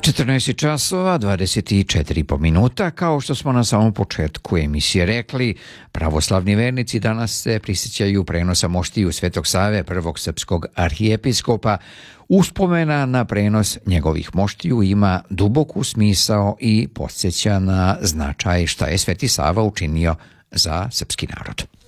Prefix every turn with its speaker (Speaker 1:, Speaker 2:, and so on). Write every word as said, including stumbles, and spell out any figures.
Speaker 1: četrnaest časova, dvadeset četiri po minuta. Kao što smo na samom početku emisije rekli, pravoslavni vernici danas se prisjećaju prenosa moštiju Svetog Save, prvog srpskog arhijepiskopa. Uspomena na prenos njegovih moštiju ima duboku smisao i podsjeća na značaj šta je Sveti Sava učinio za srpski narod.